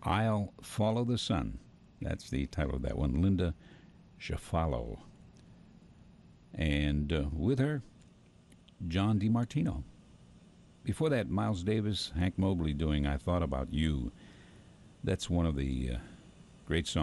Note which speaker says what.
Speaker 1: I'll Follow the Sun. That's the title of that one. Linda Shafalo. And with her, John DiMartino. Before that, Miles Davis, Hank Mobley doing I Thought About You. That's one of the great songs